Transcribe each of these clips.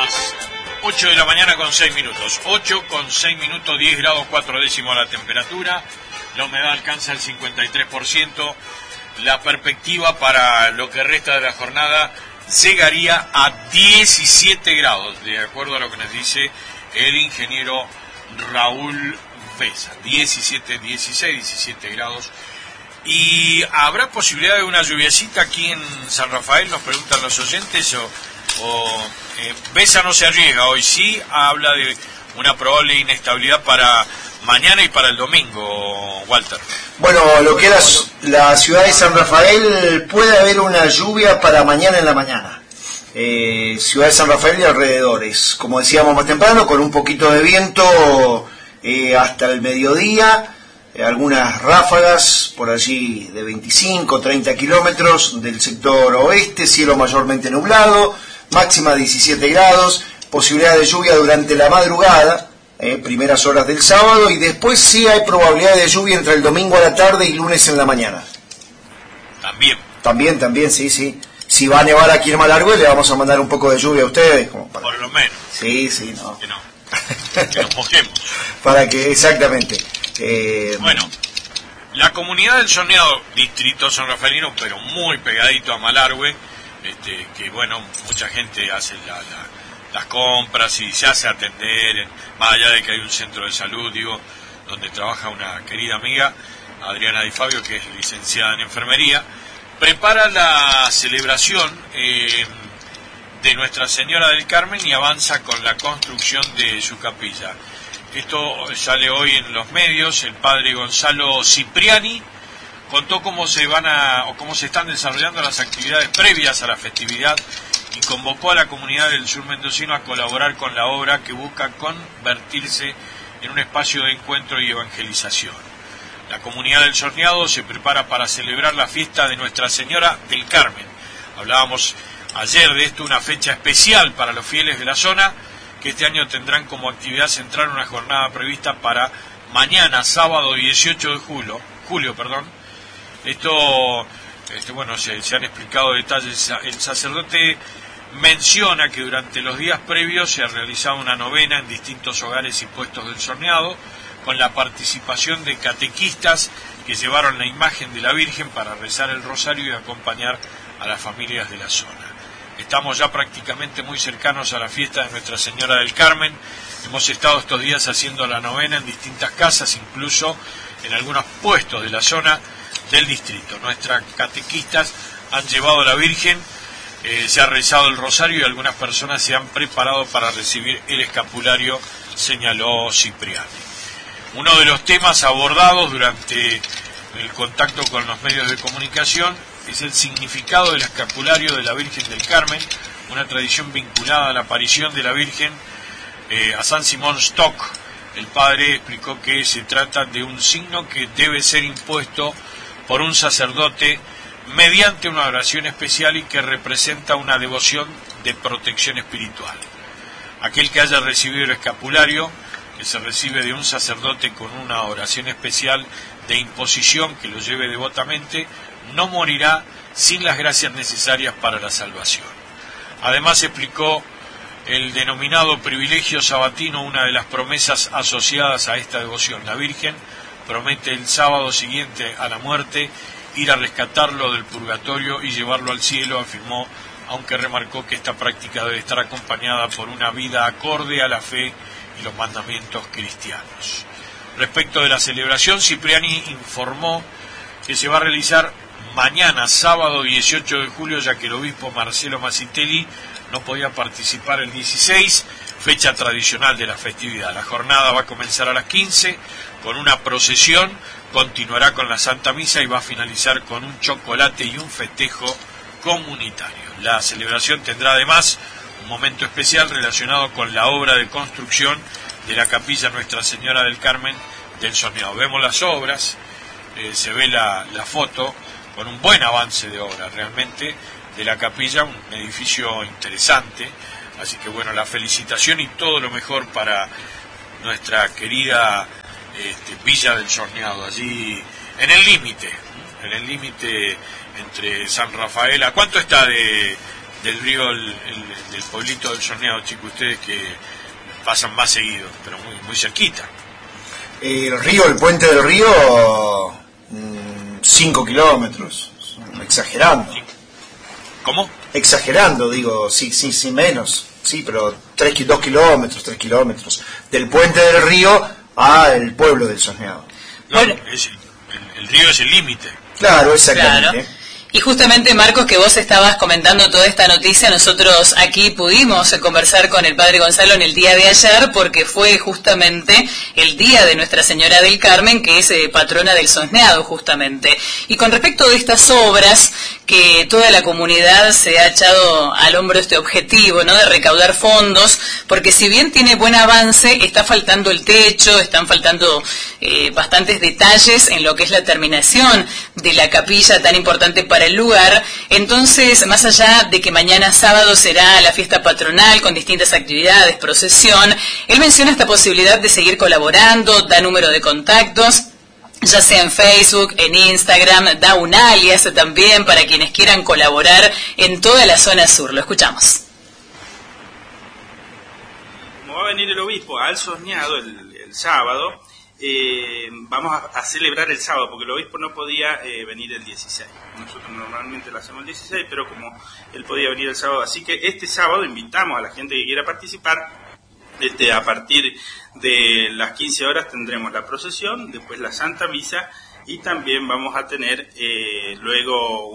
Las 8 de la mañana con 6 minutos. 8 con 6 minutos, 10 grados 4 décimos la temperatura. La humedad alcanza el 53%. La perspectiva para lo que resta de la jornada llegaría a 17 grados, de acuerdo a lo que nos dice el ingeniero Raúl Besa. 17 grados. ¿Y habrá posibilidad de una lluviacita aquí en San Rafael? Nos preguntan los oyentes. Besa no se arriesga hoy, sí habla de una probable inestabilidad para mañana y para el domingo, Walter. Bueno, lo que es la ciudad de San Rafael, puede haber una lluvia para mañana en la mañana. Ciudad de San Rafael y alrededores, como decíamos más temprano, con un poquito de viento hasta el mediodía. Algunas ráfagas por allí de 25, 30 kilómetros del sector oeste, cielo mayormente nublado, máxima 17 grados, posibilidad de lluvia durante la madrugada, primeras horas del sábado, y después sí hay probabilidad de lluvia entre el domingo a la tarde y lunes en la mañana. También, sí. Si va a nevar aquí en Malargüe, le vamos a mandar un poco de lluvia a ustedes. Como para... Por lo menos. Sí, no. Que nos mojemos. Para que, exactamente. Bueno, la comunidad del Soñado, distrito sanrafaelino, pero muy pegadito a Malargüe, que bueno, mucha gente hace las compras y se hace atender, más allá de que hay un centro de salud, donde trabaja una querida amiga, Adriana Di Fabio, que es licenciada en enfermería, prepara la celebración de Nuestra Señora del Carmen y avanza con la construcción de su capilla. Esto sale hoy en los medios. El padre Gonzalo Cipriani contó cómo se están desarrollando las actividades previas a la festividad y convocó a la comunidad del sur mendocino a colaborar con la obra que busca convertirse en un espacio de encuentro y evangelización. La comunidad del Sorneado se prepara para celebrar la fiesta de Nuestra Señora del Carmen. Hablábamos ayer de esto, una fecha especial para los fieles de la zona, que este año tendrán como actividad central una jornada prevista para mañana, sábado 18 de julio. Se han explicado detalles. El sacerdote menciona que durante los días previos se ha realizado una novena en distintos hogares y puestos del Sorneado, con la participación de catequistas que llevaron la imagen de la Virgen para rezar el rosario y acompañar a las familias de la zona. Estamos ya prácticamente muy cercanos a la fiesta de Nuestra Señora del Carmen. Hemos estado estos días haciendo la novena en distintas casas, incluso en algunos puestos de la zona del distrito. Nuestras catequistas han llevado a la Virgen, se ha rezado el rosario y algunas personas se han preparado para recibir el escapulario, señaló Cipriani. Uno de los temas abordados durante el contacto con los medios de comunicación es el significado del escapulario de la Virgen del Carmen, una tradición vinculada a la aparición de la Virgen a San Simón Stock. El padre explicó que se trata de un signo que debe ser impuesto por un sacerdote mediante una oración especial y que representa una devoción de protección espiritual. Aquel que haya recibido el escapulario, que se recibe de un sacerdote con una oración especial de imposición que lo lleve devotamente, no morirá sin las gracias necesarias para la salvación. Además explicó el denominado privilegio sabatino, una de las promesas asociadas a esta devoción. La Virgen promete el sábado siguiente a la muerte ir a rescatarlo del purgatorio y llevarlo al cielo, afirmó, aunque remarcó que esta práctica debe estar acompañada por una vida acorde a la fe y los mandamientos cristianos. Respecto de la celebración, Cipriani informó que se va a realizar mañana, sábado 18 de julio, ya que el obispo Marcelo Massitelli no podía participar el 16, fecha tradicional de la festividad. La jornada va a comenzar a las 15 con una procesión, continuará con la Santa Misa y va a finalizar con un chocolate y un festejo comunitario. La celebración tendrá además un momento especial relacionado con la obra de construcción de la capilla Nuestra Señora del Carmen del Soñado. Vemos las obras, se ve la foto con un buen avance de obra realmente de la capilla, un edificio interesante, así que bueno, la felicitación y todo lo mejor para nuestra querida Villa del Sorneado, allí en el límite entre San Rafael. ¿A cuánto está de del río, del pueblito del Sorneado, chicos, ustedes que pasan más seguido, pero muy, muy cerquita. El puente del río, 5 kilómetros, exagerando. ¿Cómo? Exagerando, digo, sí, menos, sí, pero 2 kilómetros, 3 kilómetros, del puente del río al pueblo del Sorneado. No, bueno, el río es el límite. Claro, exactamente. Claro. Y justamente, Marcos, que vos estabas comentando toda esta noticia, nosotros aquí pudimos conversar con el Padre Gonzalo en el día de ayer, porque fue justamente el día de Nuestra Señora del Carmen, que es patrona del Sorneado, justamente. Y con respecto de estas obras, que toda la comunidad se ha echado al hombro este objetivo, ¿no?, de recaudar fondos, porque si bien tiene buen avance, está faltando el techo, están faltando bastantes detalles en lo que es la terminación de la capilla tan importante para el lugar. Entonces, más allá de que mañana sábado será la fiesta patronal con distintas actividades, procesión, él menciona esta posibilidad de seguir colaborando, da número de contactos, ya sea en Facebook, en Instagram, da un alias también para quienes quieran colaborar en toda la zona sur. Lo escuchamos. Como va a venir el obispo al Sorneado el sábado, vamos a celebrar el sábado, porque el obispo no podía venir el 16. Nosotros normalmente lo hacemos el 16, pero como él podía venir el sábado, así que este sábado invitamos a la gente que quiera participar. A partir de las 15 horas tendremos la procesión, después la Santa Misa, y también vamos a tener luego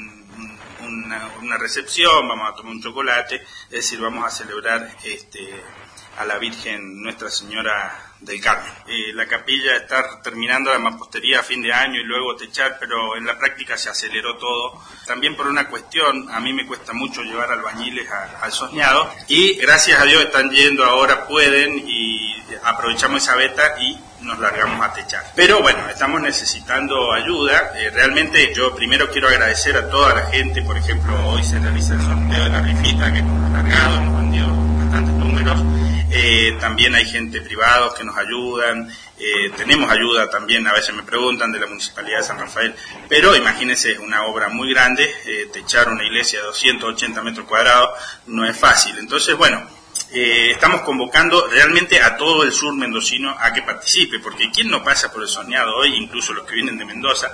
una recepción, vamos a tomar un chocolate, es decir, vamos a celebrar a la Virgen Nuestra Señora del Carmen. La capilla está terminando la mampostería a fin de año y luego techar, pero en la práctica se aceleró todo. También por una cuestión, a mí me cuesta mucho llevar albañiles al Sorneado, y gracias a Dios están yendo ahora, pueden, y aprovechamos esa beta y nos largamos a techar. Pero bueno, estamos necesitando ayuda. Realmente yo primero quiero agradecer a toda la gente. Por ejemplo, hoy se realiza el sorteo de la rifita que hemos largado, nos han dio bastantes números. También hay gente privada que nos ayudan, tenemos ayuda también, a veces me preguntan, de la Municipalidad de San Rafael, pero imagínense, es una obra muy grande, techar una iglesia de 280 metros cuadrados no es fácil. Entonces, bueno, estamos convocando realmente a todo el sur mendocino a que participe, porque ¿quién no pasa por el Sorneado hoy? Incluso los que vienen de Mendoza,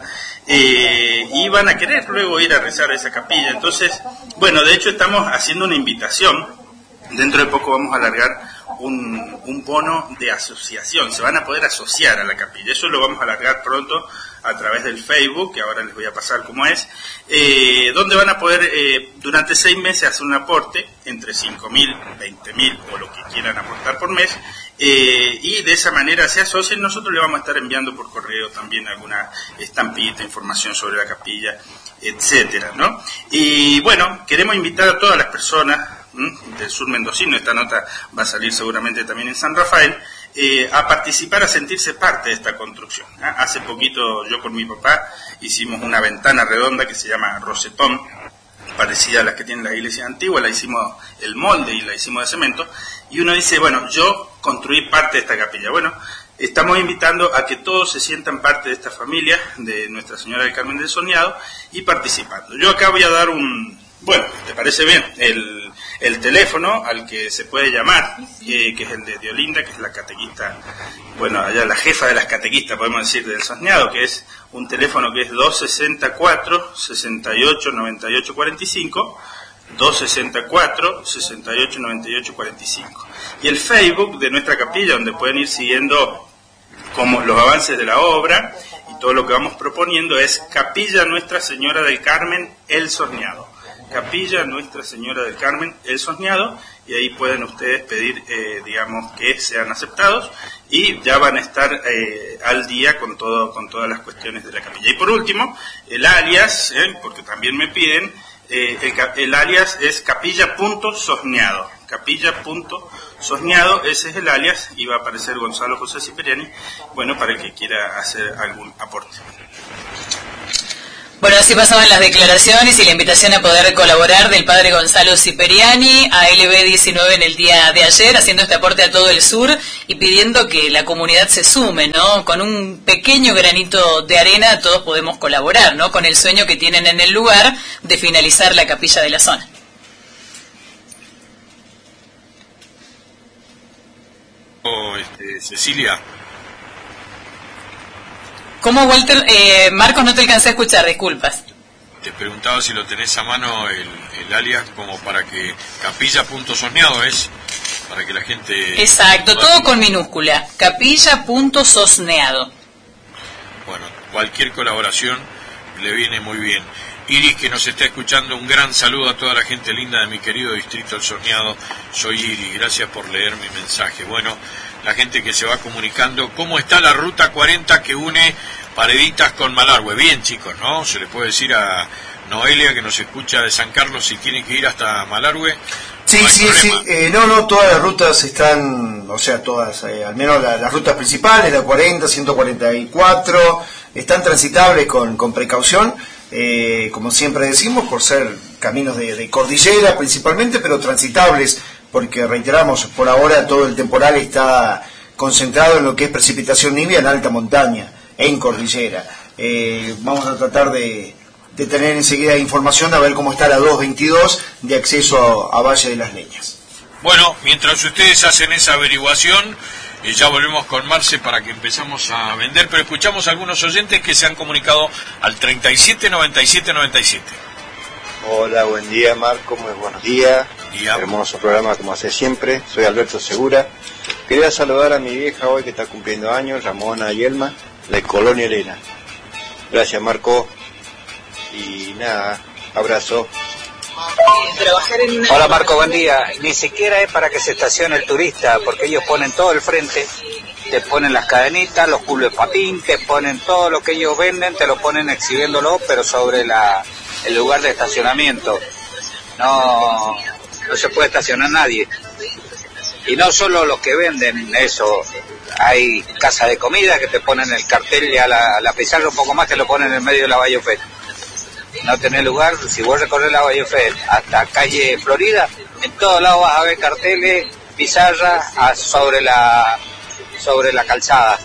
y van a querer luego ir a rezar a esa capilla. Entonces, bueno, de hecho estamos haciendo una invitación. Dentro de poco vamos a alargar un bono de asociación, se van a poder asociar a la capilla, eso lo vamos a alargar pronto a través del Facebook, que ahora les voy a pasar cómo es, donde van a poder durante 6 meses hacer un aporte entre 5.000, 20.000 o lo que quieran aportar por mes, y de esa manera se asocian. Nosotros le vamos a estar enviando por correo también alguna estampita, información sobre la capilla, etcétera, ¿no? Y bueno, queremos invitar a todas las personas del sur mendocino, esta nota va a salir seguramente también en San Rafael, a participar, a sentirse parte de esta construcción. Hace poquito yo con mi papá hicimos una ventana redonda que se llama rosetón, parecida a las que tienen las iglesias antiguas, la hicimos el molde y la hicimos de cemento, y uno dice, bueno, yo construí parte de esta capilla. Bueno, estamos invitando a que todos se sientan parte de esta familia de Nuestra Señora del Carmen del Sorneado y participando. Yo acá voy a dar bueno, ¿te parece bien? El teléfono al que se puede llamar, que es el de Diolinda, que es la catequista, bueno, allá la jefa de las catequistas, podemos decir, del Sorneado, que es un teléfono que es 264-68-98-45, 264-68-98-45. Y el Facebook de nuestra capilla, donde pueden ir siguiendo como los avances de la obra y todo lo que vamos proponiendo, es Capilla Nuestra Señora del Carmen, El Sorneado. Capilla Nuestra Señora del Carmen, El Sorneado, y ahí pueden ustedes pedir, digamos, que sean aceptados, y ya van a estar al día con todas las cuestiones de la capilla. Y por último, el alias, porque también me piden, el alias es capilla.sorneado, capilla.sorneado, ese es el alias, y va a aparecer Gonzalo José Ciperiani, bueno, para el que quiera hacer algún aporte. Bueno, así pasaban las declaraciones y la invitación a poder colaborar del padre Gonzalo Ciperiani a LB19 en el día de ayer, haciendo este aporte a todo el sur y pidiendo que la comunidad se sume, ¿no? Con un pequeño granito de arena todos podemos colaborar, ¿no? Con el sueño que tienen en el lugar de finalizar la capilla de la zona. Cecilia. ¿Cómo, Walter? Marcos, no te alcancé a escuchar, disculpas. Te preguntaba si lo tenés a mano el alias, como para que capilla.sosneado es, para que la gente... Exacto, todo con minúscula, capilla.sosneado. Bueno, cualquier colaboración le viene muy bien. Iris, que nos está escuchando, un gran saludo a toda la gente linda de mi querido distrito El Sosneado. Soy Iris, gracias por leer mi mensaje. Bueno, la gente que se va comunicando, ¿cómo está la ruta 40 que une Pareditas con Malargüe? Bien, chicos, ¿no? Se le puede decir a Noelia, que nos escucha de San Carlos, si tiene que ir hasta Malargüe. Sí, no sí, sí. No, todas las rutas están, o sea, todas, al menos las rutas principales, la 40, 144, están transitables con precaución, como siempre decimos, por ser caminos de cordillera principalmente, pero transitables, porque reiteramos, por ahora todo el temporal está concentrado en lo que es precipitación nibia en alta montaña, en cordillera. Vamos a tratar de tener enseguida información a ver cómo está la 222 de acceso a Valle de las Leñas. Bueno, mientras ustedes hacen esa averiguación, ya volvemos con Marce para que empezamos a vender, pero escuchamos a algunos oyentes que se han comunicado al 37 97 97. Hola, buen día Marco, muy buenos días. Hermoso programa como hace siempre. Soy Alberto Segura. Quería saludar a mi vieja hoy que está cumpliendo años, Ramona Yelma, de Colonia Elena. Gracias Marco. Y nada, abrazo. Hola Marco, buen día. Ni siquiera es para que se estacione el turista, porque ellos ponen todo el frente, te ponen las cadenitas, los culos de patín, te ponen todo lo que ellos venden, te lo ponen exhibiéndolo, pero sobre el lugar de estacionamiento. No se puede estacionar nadie. Y no solo los que venden eso, hay casas de comida que te ponen el cartel y a la pizarra un poco más te lo ponen en el medio de la Bayofet. No tenés lugar, si vos recorres la Bayofet hasta calle Florida, en todos lados vas a ver carteles, pizarras sobre la calzada.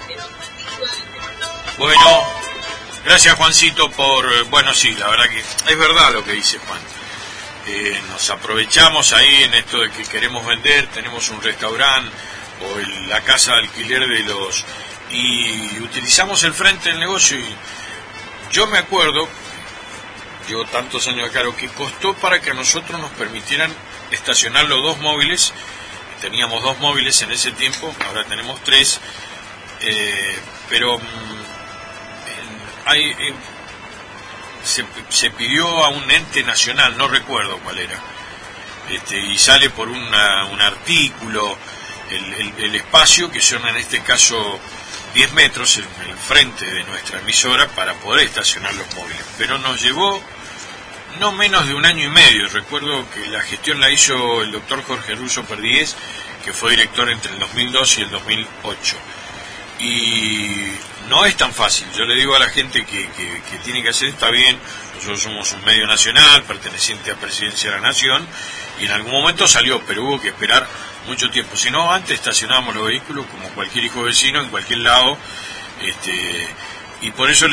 Bueno, gracias Juancito bueno, sí, la verdad que es verdad lo que dice Juan. Nos aprovechamos ahí en esto de que queremos vender, tenemos un restaurante o la casa de alquiler y utilizamos el frente del negocio. Y yo me acuerdo, llevo tantos años acá, lo que costó para que a nosotros nos permitieran estacionar los dos móviles. Teníamos 2 móviles en ese tiempo, ahora tenemos 3, pero se pidió a un ente nacional, no recuerdo cuál era, y sale por un artículo el espacio, que son en este caso 10 metros en el frente de nuestra emisora para poder estacionar los móviles, pero nos llevó no menos de 1 año y medio. Recuerdo que la gestión la hizo el doctor Jorge Russo Perdíez, que fue director entre el 2002 y el 2008. Y no es tan fácil. Yo le digo a la gente que tiene que hacer, está bien, nosotros somos un medio nacional perteneciente a Presidencia de la Nación, y en algún momento salió, pero hubo que esperar mucho tiempo. Si no, antes estacionábamos los vehículos como cualquier hijo vecino en cualquier lado, y por eso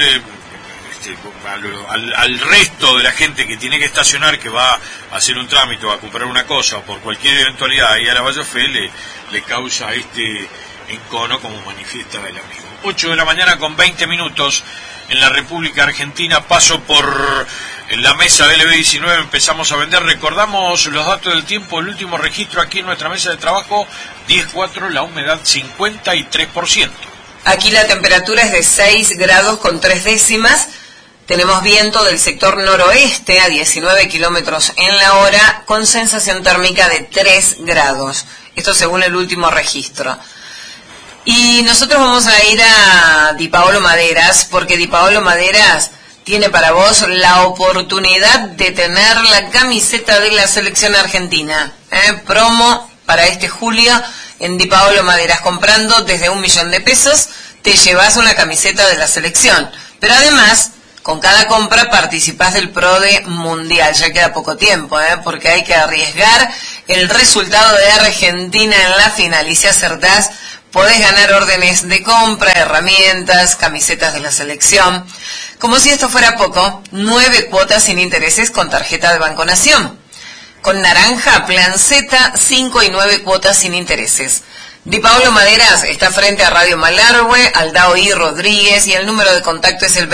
al resto de la gente que tiene que estacionar, que va a hacer un trámite o a comprar una cosa o por cualquier eventualidad ahí a la Bayofet, le causa encono, como manifiesta el amigo. 8 de la mañana con 20 minutos en la República Argentina. Paso por la mesa de LB19, empezamos a vender. Recordamos los datos del tiempo, el último registro aquí en nuestra mesa de trabajo, 10.4, la humedad 53%. Aquí la temperatura es de 6 grados con 3 décimas. Tenemos viento del sector noroeste a 19 kilómetros en la hora, con sensación térmica de 3 grados. Esto según el último registro. Y nosotros vamos a ir a Di Paolo Maderas, porque Di Paolo Maderas tiene para vos la oportunidad de tener la camiseta de la selección argentina. Promo para este julio en Di Paolo Maderas. Comprando desde 1 millón de pesos, te llevas una camiseta de la selección. Pero además, con cada compra participás del PRODE Mundial. Ya queda poco tiempo, porque hay que arriesgar el resultado de Argentina en la final. Y si acertás, podés ganar órdenes de compra, herramientas, camisetas de la selección. Como si esto fuera poco, 9 cuotas sin intereses con tarjeta de Banco Nación. Con naranja, plan Z, 5 y 9 cuotas sin intereses. Di Paolo Maderas está frente a Radio Malargüe, Aldao I. Rodríguez, y el número de contacto es el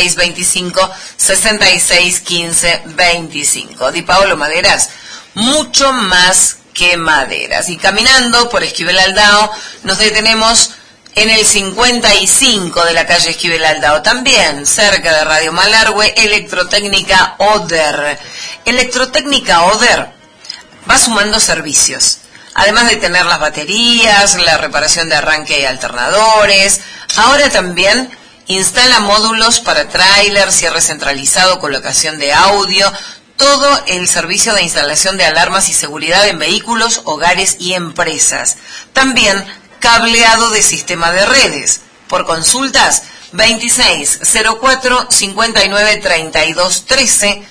2625-6615-25. Di Paolo Maderas, mucho más que maderas. Y caminando por Esquivel Aldao, nos detenemos en el 55 de la calle Esquivel Aldao, también cerca de Radio Malargüe, Electrotécnica Oder. Electrotécnica Oder va sumando servicios. Además de tener las baterías, la reparación de arranque y alternadores, ahora también instala módulos para tráiler, cierre centralizado, colocación de audio, todo el servicio de instalación de alarmas y seguridad en vehículos, hogares y empresas. También cableado de sistema de redes. Por consultas, 2604-593213,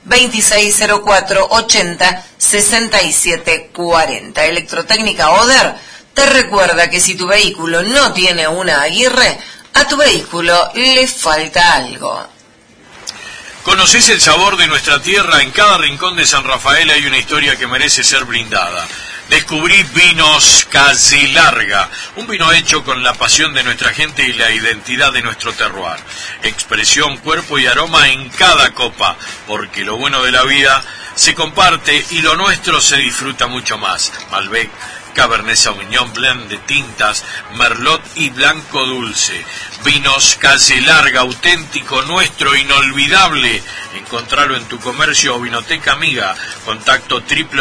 2604-80-6740. Electrotécnica Oder te recuerda que si tu vehículo no tiene una Aguirre, a tu vehículo le falta algo. ¿Conocés el sabor de nuestra tierra? En cada rincón de San Rafael hay una historia que merece ser brindada. Descubrí Vinos Calle Larga, un vino hecho con la pasión de nuestra gente y la identidad de nuestro terroir. Expresión, cuerpo y aroma en cada copa, porque lo bueno de la vida se comparte y lo nuestro se disfruta mucho más. Malbec, Cabernet Sauvignon, blend de tintas, Merlot y Blanco Dulce. Vinos Calle Larga, auténtico, nuestro, inolvidable. Encontralo en tu comercio o vinoteca amiga. Contacto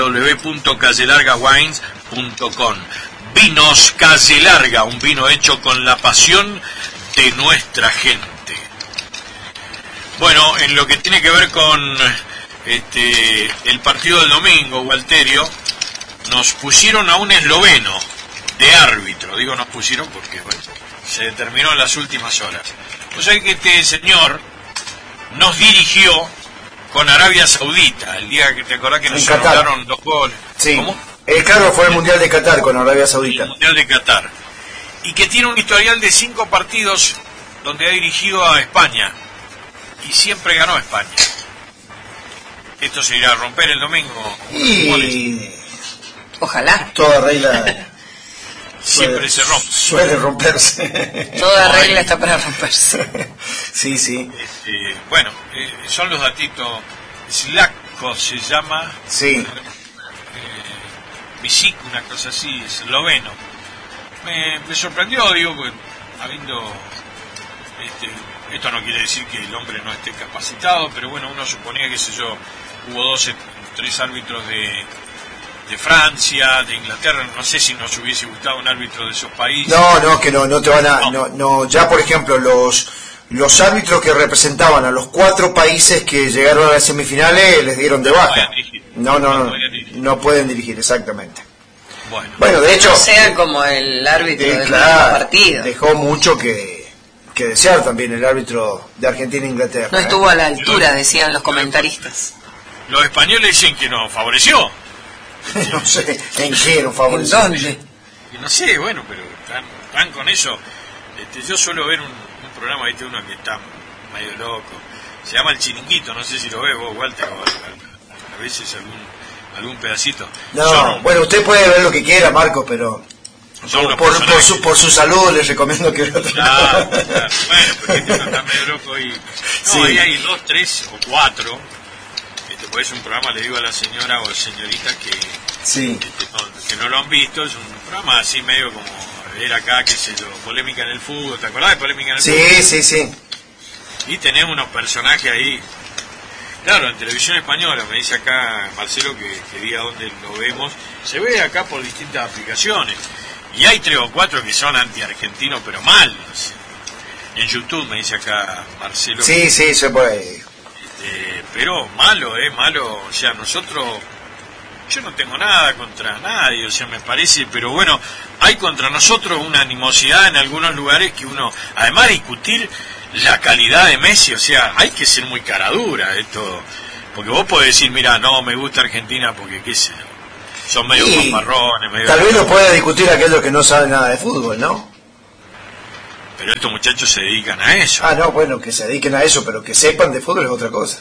www.callelargawines.com. Vinos Calle Larga, un vino hecho con la pasión de nuestra gente. Bueno, en lo que tiene que ver con el partido del domingo, Walterio, nos pusieron a un esloveno de árbitro. Digo nos pusieron porque bueno, se determinó en las últimas horas. O sea que este señor nos dirigió con Arabia Saudita, el día que te acordás que nos anotaron 2 goles. Sí. ¿Cómo? Claro, fue el Mundial de Qatar con Arabia Saudita. El Mundial de Qatar. Y que tiene un historial de 5 partidos donde ha dirigido a España. Y siempre ganó España. ¿Esto se irá a romper el domingo? Y... ojalá. Toda regla... siempre se rompe. Suele romperse. Toda regla está para romperse. Sí, sí. Bueno, son los datitos. Slacko se llama. Sí. Visic, una cosa así, esloveno. Me sorprendió, digo, porque habiendo... esto no quiere decir que el hombre no esté capacitado, pero bueno, uno suponía, qué sé yo, hubo 3 árbitros de Francia, de Inglaterra, no sé si nos hubiese gustado un árbitro de esos países. No, que no te van a... No, ya por ejemplo, los árbitros que representaban a los 4 países que llegaron a las semifinales les dieron de baja. No pueden dirigir, exactamente. Bueno, de hecho... No sea como el árbitro del partido. Dejó mucho que desear también el árbitro de Argentina e Inglaterra. No estuvo a la altura, decían los comentaristas. Los españoles dicen que nos favoreció. No sé en qué nos favoreció. ¿En dónde? No sé, bueno, pero están con eso. Yo suelo ver un programa, ¿viste? Uno que está medio loco. Se llama El Chiringuito, no sé si lo ves vos, Walter, o a veces algún pedacito. No, bueno, usted puede ver lo que quiera, Marcos, pero... Por su salud les recomiendo que lo Claro. Bueno, porque está medio loco y... No, sí. Ahí hay 2, 3 o 4. Pues es un programa, le digo a la señora o señorita que, sí. que no lo han visto, es un programa así medio como ver acá, qué sé yo, polémica en el fútbol, ¿te acordás de polémica en el fútbol? Sí. Y tenemos unos personajes ahí, claro, en televisión española, me dice acá Marcelo que diga dónde lo vemos, se ve acá por distintas aplicaciones, y hay 3 o 4 que son anti-argentinos, pero malos. En YouTube me dice acá Marcelo. Sí, se puede. Pero malo, o sea, yo no tengo nada contra nadie, o sea, me parece, pero bueno, hay contra nosotros una animosidad en algunos lugares que uno, además de discutir la calidad de Messi, o sea, hay que ser muy caradura esto, porque vos podés decir, mira, no, me gusta Argentina porque qué sé, son medio marrones, medio... Tal vez lo puede discutir aquellos que no saben nada de fútbol, ¿no? Pero estos muchachos se dedican a eso. No, bueno, que se dediquen a eso, pero que sepan de fútbol es otra cosa.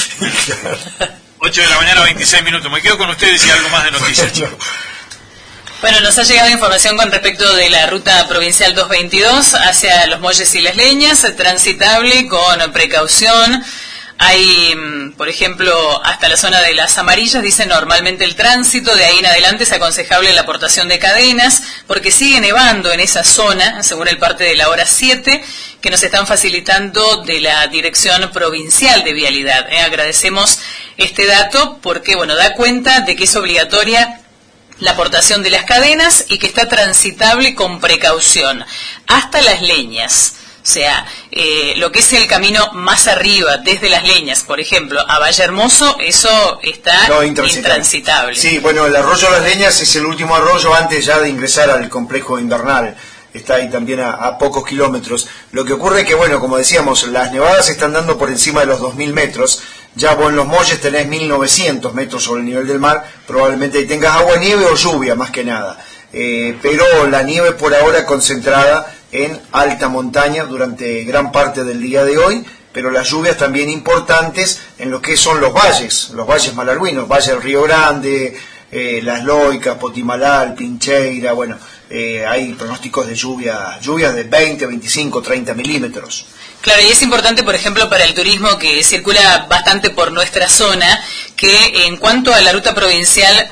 8 de la mañana, 26 minutos. Me quedo con ustedes y algo más de noticias, chicos. Bueno, nos ha llegado información con respecto de la ruta provincial 222 hacia Los Molles y Las Leñas, transitable con precaución. Hay, por ejemplo, hasta la zona de Las Amarillas, dice normalmente el tránsito, de ahí en adelante es aconsejable la aportación de cadenas, porque sigue nevando en esa zona, según el parte de la hora 7, que nos están facilitando de la Dirección Provincial de Vialidad. Agradecemos este dato porque, bueno, da cuenta de que es obligatoria la aportación de las cadenas y que está transitable con precaución hasta Las Leñas. O sea, lo que es el camino más arriba, desde Las Leñas, por ejemplo, a Valle Hermoso, eso está intransitable. Sí, bueno, el arroyo Las Leñas es el último arroyo antes ya de ingresar al complejo invernal. Está ahí también a pocos kilómetros. Lo que ocurre es que, bueno, como decíamos, las nevadas se están dando por encima de los 2.000 metros. Ya vos en Los Molles tenés 1.900 metros sobre el nivel del mar. Probablemente ahí tengas agua, nieve o lluvia, más que nada. Pero la nieve por ahora concentrada en alta montaña durante gran parte del día de hoy, pero las lluvias también importantes en lo que son los valles malarguinos, Valle del Río Grande, Las Loicas, Potimalal, Pincheira, bueno, hay pronósticos de lluvias de 20, 25, 30 milímetros. Claro, y es importante, por ejemplo, para el turismo que circula bastante por nuestra zona, que en cuanto a la ruta provincial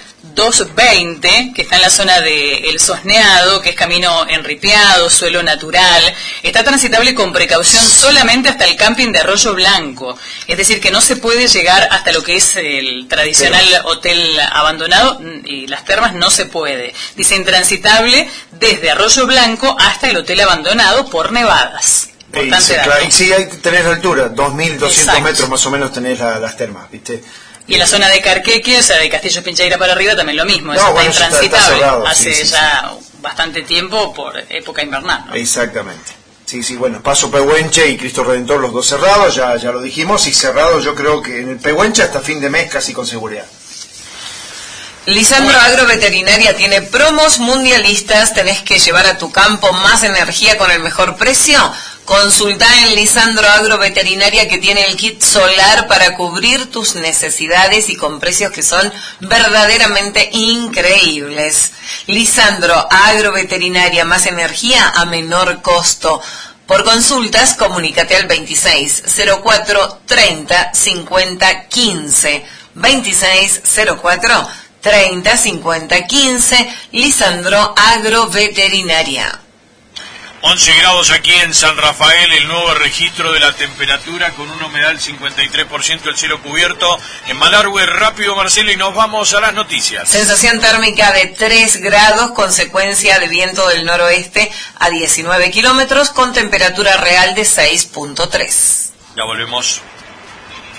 220, que está en la zona de El Sosneado, que es camino enripiado, suelo natural, está transitable con precaución solamente hasta el camping de Arroyo Blanco. Es decir, que no se puede llegar hasta lo que es el tradicional hotel abandonado y las termas no se puede. Dice intransitable desde Arroyo Blanco hasta el hotel abandonado por nevadas. Sí, ahí tenés la altura, 2.200 metros más o menos tenés las termas, ¿viste? Y en la zona de Carqueque, o sea, de Castillo Pincheira para arriba, también lo mismo, eso está intransitable, está cerrado, hace ya bastante tiempo por época invernal, ¿no? Exactamente. Sí, bueno, Paso Pehuenche y Cristo Redentor, los dos cerrados, ya lo dijimos, y cerrados yo creo que en el Pehuenche hasta fin de mes casi con seguridad. Lisandro Agroveterinaria tiene promos mundialistas, tenés que llevar a tu campo más energía con el mejor precio. Consulta en Lisandro Agroveterinaria que tiene el kit solar para cubrir tus necesidades y con precios que son verdaderamente increíbles. Lisandro Agroveterinaria, más energía a menor costo. Por consultas, comunícate al 2604 30 50 15. 2604 30 50 15. Lisandro Agroveterinaria. 11 grados aquí en San Rafael, el nuevo registro de la temperatura con una humedad del 53%, el cielo cubierto. En Malargüe, rápido Marcelo, y nos vamos a las noticias. Sensación térmica de 3 grados, consecuencia de viento del noroeste a 19 kilómetros, con temperatura real de 6.3. Ya volvemos.